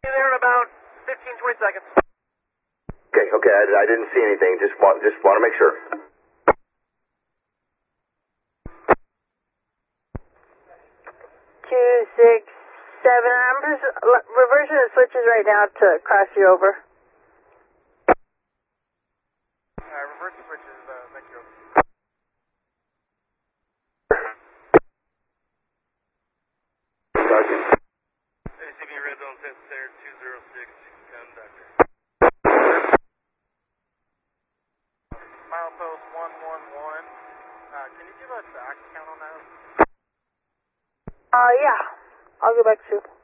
Be there in about 15, 20 seconds. Okay, I didn't see anything. Just want to make sure. 267. I'm just reversing the switches right now to cross you over. Reverse the switches, thank you. Sergeant. ACB Red Zone set there, 206, conductor. Milepost 111. Can you give us the act count on that? Yeah. I'll go back to